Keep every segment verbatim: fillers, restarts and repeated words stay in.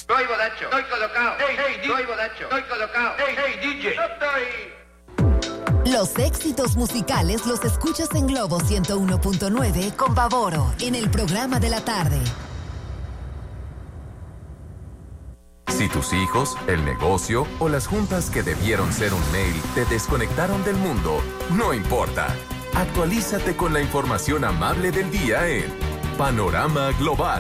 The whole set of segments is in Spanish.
Estoy bodacho, estoy colocado. Hey, hey, estoy bodacho, estoy colocado. Hey, hey, D J, estoy... Los éxitos musicales los escuchas en Globo ciento uno punto nueve con Baboro en el programa de la tarde. Si tus hijos, el negocio o las juntas que debieron ser un mail te desconectaron del mundo, no importa. Actualízate con la información amable del día en Panorama Global.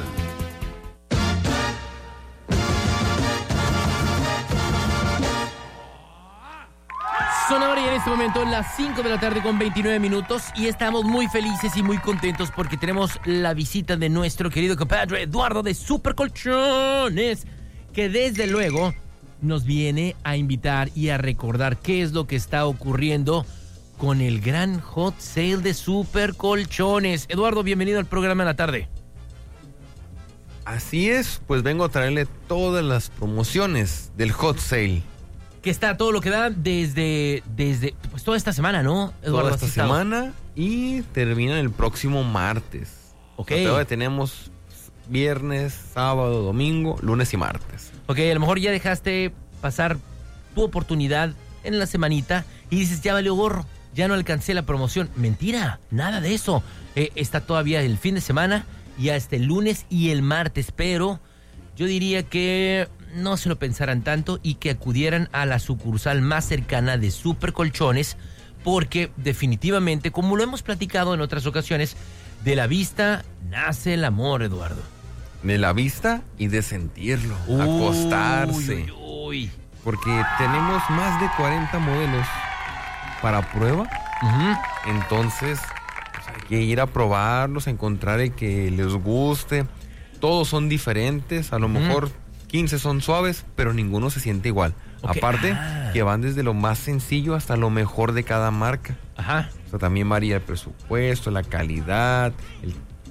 Son ahora y en este momento las cinco de la tarde con veintinueve minutos y estamos muy felices y muy contentos porque tenemos la visita de nuestro querido compadre Eduardo de Super Colchones, que desde luego nos viene a invitar y a recordar qué es lo que está ocurriendo con el gran hot sale de Super Colchones. Eduardo, bienvenido al programa de la tarde. Así es, pues vengo a traerle todas las promociones del hot sale. Que está todo lo que da desde, desde pues toda esta semana, ¿no, Eduardo? Toda esta semana y termina el próximo martes. Ok. O sea, todavía tenemos viernes, sábado, domingo, lunes y martes. Ok, a lo mejor ya dejaste pasar tu oportunidad en la semanita y dices, ya valió gorro, ya no alcancé la promoción. Mentira, nada de eso. Eh, está todavía el fin de semana y hasta el lunes y el martes, pero yo diría que no se lo pensaran tanto y que acudieran a la sucursal más cercana de Super Colchones, porque definitivamente, como lo hemos platicado en otras ocasiones, de la vista nace el amor, Eduardo. De la vista y de sentirlo, Uy, acostarse. Uy, uy. Porque tenemos más de cuarenta modelos para prueba. Uh-huh. Entonces, pues hay que ir a probarlos, a encontrar el que les guste. Todos son diferentes, a lo mejor uh-huh. quince son suaves, pero ninguno se siente igual. Okay. Aparte, ah. que van desde lo más sencillo hasta lo mejor de cada marca. Ajá. O sea, también varía el presupuesto, la calidad, el...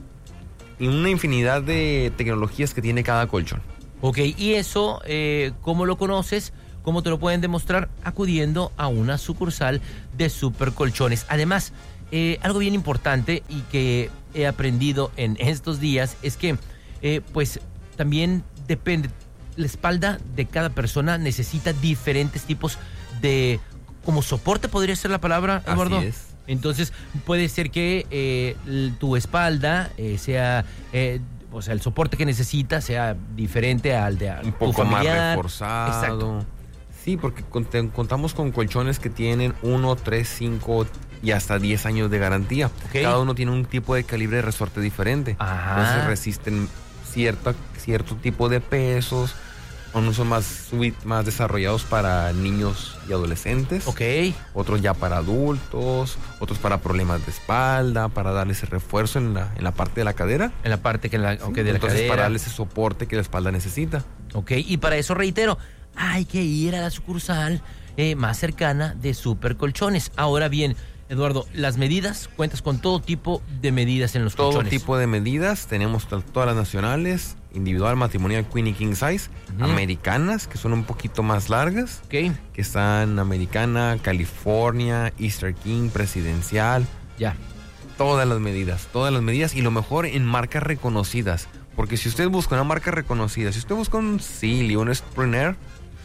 y una infinidad de tecnologías que tiene cada colchón. Ok, y eso, eh, ¿cómo lo conoces? ¿Cómo te lo pueden demostrar? Acudiendo a una sucursal de Super Colchones. Además, eh, algo bien importante y que he aprendido en estos días es que, eh, pues, también depende. La espalda de cada persona necesita diferentes tipos de, como soporte podría ser la palabra, Eduardo. Así es. Entonces puede ser que eh, tu espalda eh, sea, eh, o sea, el soporte que necesita sea diferente al de un poco tu familiar. Más reforzado. Exacto. Sí, porque cont- contamos con colchones que tienen uno, tres, cinco y hasta diez años de garantía. Okay. Cada uno tiene un tipo de calibre de resorte diferente. Ajá. Entonces resisten cierta, cierto tipo de pesos. Unos son más, más desarrollados para niños y adolescentes. Ok. Otros ya para adultos. Otros para problemas de espalda, para darle ese refuerzo en la, en la parte de la cadera. En la parte que la, sí, okay, de la entonces, cadera. para darle ese soporte que la espalda necesita. Ok, y para eso reitero, hay que ir a la sucursal eh, más cercana de Super Colchones. Ahora bien, Eduardo, las medidas, cuentas con todo tipo de medidas en los todo colchones. Todo tipo de medidas, tenemos todas las nacionales, individual, matrimonial, queen y king size, uh-huh. americanas, que son un poquito más largas, okay. que están americana, California, Easter King, presidencial, ya. Todas las medidas, todas las medidas y lo mejor en marcas reconocidas, porque si usted busca una marca reconocida, si usted busca un Sealy, un Spring Air,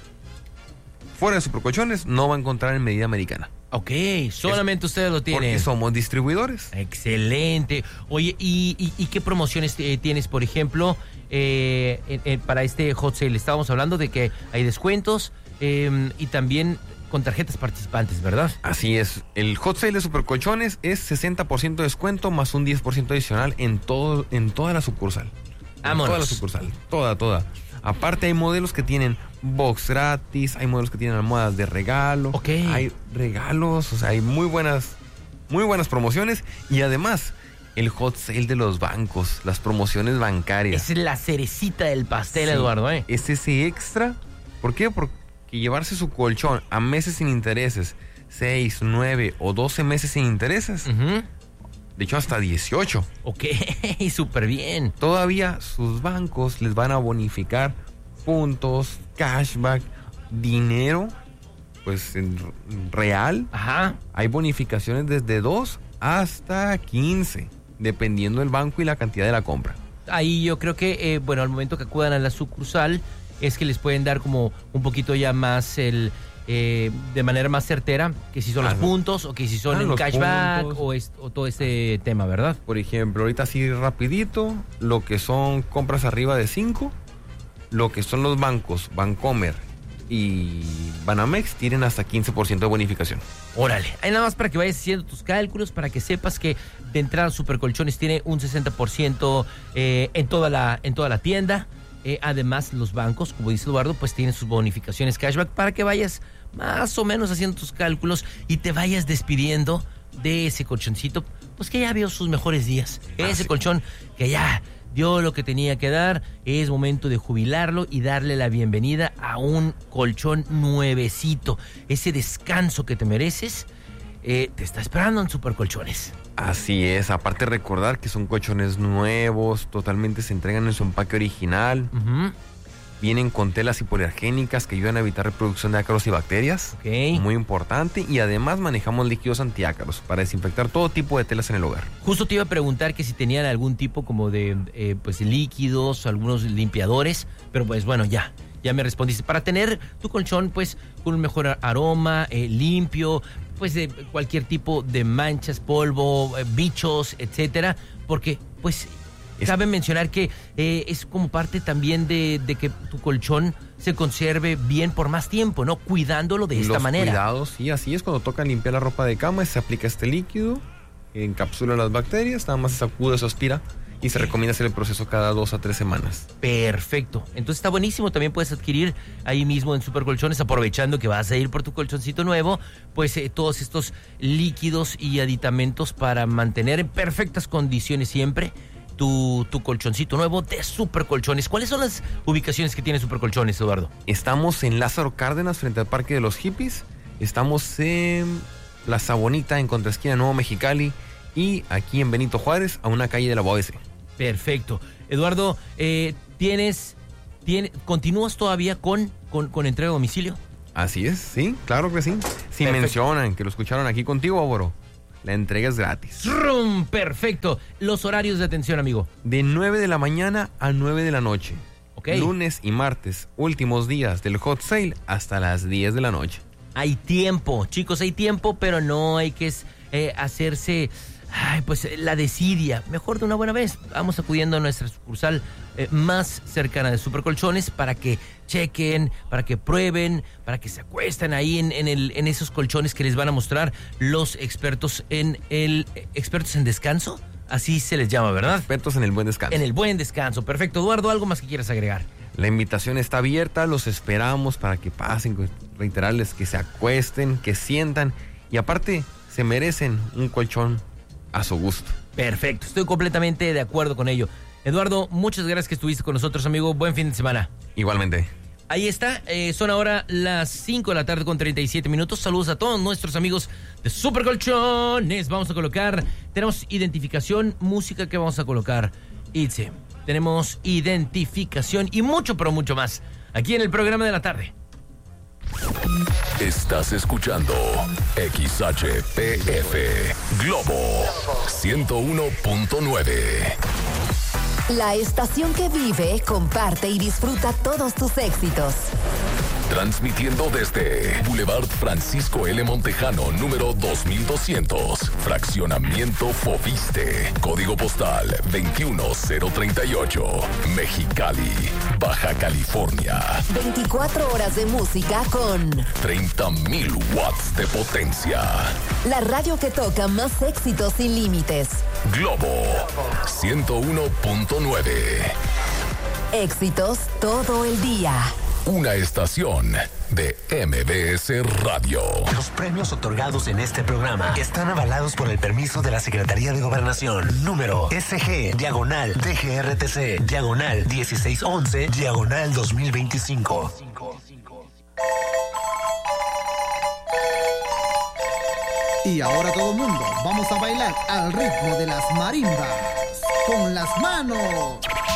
fuera de Super Colchones no va a encontrar en medida americana. Ok, solamente es, ustedes lo tienen. Porque somos distribuidores. Excelente. Oye, ¿y, y, y qué promociones eh, tienes, por ejemplo, eh, eh, eh, para este hot sale? Estábamos hablando de que hay descuentos eh, y también con tarjetas participantes, ¿verdad? Así es. El hot sale de Super Colchones es sesenta por ciento de descuento más un diez por ciento adicional en, todo, en toda la sucursal. Vámonos. En toda la sucursal. Toda, toda. Aparte hay modelos que tienen box gratis, hay modelos que tienen almohadas de regalo, okay. hay regalos, o sea, hay muy buenas, muy buenas promociones y además el hot sale de los bancos, las promociones bancarias. Esa es la cerecita del pastel, sí, Eduardo, ¿eh? Es ese extra. ¿Por qué? Porque llevarse su colchón a meses sin intereses, seis, nueve o doce meses sin intereses. Uh-huh. De hecho, hasta dieciocho. Ok, súper bien. Todavía sus bancos les van a bonificar puntos, cashback, dinero, pues en real. Ajá. Hay bonificaciones desde dos hasta quince, dependiendo del banco y la cantidad de la compra. Ahí yo creo que, eh, bueno, al momento que acudan a la sucursal, es que les pueden dar como un poquito ya más el... Eh, de manera más certera, que si son ah, los puntos o que si son ah, el cashback o, es, o todo ese tema, ¿verdad? Por ejemplo, ahorita así rapidito, lo que son compras arriba de cinco, lo que son los bancos, Bancomer y Banamex tienen hasta quince por ciento de bonificación. Órale, ahí nada más para que vayas haciendo tus cálculos, para que sepas que de entrada Supercolchones tiene un sesenta por ciento eh, en, toda la, en toda la tienda. Eh, además, los bancos, como dice Eduardo, pues tienen sus bonificaciones cashback para que vayas más o menos haciendo tus cálculos y te vayas despidiendo de ese colchoncito, pues que ya vio sus mejores días. Ah, ese sí. colchón que ya dio lo que tenía que dar, es momento de jubilarlo y darle la bienvenida a un colchón nuevecito. Ese descanso que te mereces eh, te está esperando en Supercolchones. Así es, aparte recordar que son colchones nuevos, totalmente se entregan en su empaque original. Uh-huh. Vienen con telas hipoalergénicas que ayudan a evitar reproducción de ácaros y bacterias. Okay. Muy importante. Y además manejamos líquidos antiácaros para desinfectar todo tipo de telas en el hogar. Justo te iba a preguntar que si tenían algún tipo como de eh, pues líquidos, algunos limpiadores, pero pues bueno, ya. Ya me respondiste. Para tener tu colchón pues con un mejor aroma, eh, limpio, pues de cualquier tipo de manchas, polvo, eh, bichos, etcétera. Porque pues... Cabe mencionar que eh, es como parte también de, de que tu colchón se conserve bien por más tiempo, ¿no? Cuidándolo de esta Los manera. Cuidados, sí, así es. Cuando toca limpiar la ropa de cama, se aplica este líquido, encapsula las bacterias, nada más se sacude, se aspira y se recomienda hacer el proceso cada dos a tres semanas. Perfecto. Entonces está buenísimo. También puedes adquirir ahí mismo en Supercolchones, aprovechando que vas a ir por tu colchoncito nuevo, pues eh, todos estos líquidos y aditamentos para mantener en perfectas condiciones siempre Tu, tu colchoncito nuevo de Supercolchones. ¿Cuáles son las ubicaciones que tiene Supercolchones, Eduardo? Estamos en Lázaro Cárdenas, frente al Parque de los Hippies. Estamos en Plaza Bonita, en contraesquina Nuevo Mexicali. Y aquí en Benito Juárez, a una calle de la U A B C. Perfecto. Eduardo, eh, ¿tienes, tiene, ¿continúas todavía con, con, con entrega a domicilio? Así es, sí, claro que sí. Si Perfecto. mencionan que lo escucharon aquí contigo, Boro, la entrega es gratis. ¡Rum! Perfecto. Los horarios de atención, amigo. De nueve de la mañana a nueve de la noche. Ok. Lunes y martes, últimos días del hot sale, hasta las diez de la noche. Hay tiempo, chicos, hay tiempo, pero no hay que eh, hacerse... Ay, pues la desidia. Mejor de una buena vez. Vamos acudiendo a nuestra sucursal eh, más cercana de Supercolchones para que chequen, para que prueben, para que se acuesten ahí en, en, el, en esos colchones que les van a mostrar los expertos en el eh, expertos en descanso. Así se les llama, ¿verdad? Expertos en el buen descanso. En el buen descanso. Perfecto. Eduardo, ¿algo más que quieras agregar? La invitación está abierta. Los esperamos para que pasen. Reiterarles que se acuesten, que sientan. Y aparte, se merecen un colchón a su gusto. Perfecto, estoy completamente de acuerdo con ello. Eduardo, muchas gracias que estuviste con nosotros, amigo. Buen fin de semana. Igualmente. Ahí está, eh, son ahora las cinco de la tarde con treinta y siete minutos. Saludos a todos nuestros amigos de Supercolchones. Vamos a colocar, tenemos identificación, música que vamos a colocar. Itze, tenemos identificación y mucho, pero mucho más aquí en el programa de la tarde. Estás escuchando X H P F Globo ciento uno punto nueve. La estación que vive, comparte y disfruta todos tus éxitos. Transmitiendo desde Boulevard Francisco L. Montejano, número dos mil doscientos. Fraccionamiento Foviste. Código postal veintiuno cero treinta y ocho. Mexicali, Baja California. veinticuatro horas de música con treinta mil watts de potencia. La radio que toca más éxitos sin límites. Globo ciento uno punto nueve. Éxitos todo el día. Una estación de M B S Radio. Los premios otorgados en este programa están avalados por el permiso de la Secretaría de Gobernación. Número S G, diagonal, D G R T C, diagonal, dieciséis once, diagonal dos mil veinticinco. Y ahora todo el mundo, vamos a bailar al ritmo de las marimbas. Con las manos.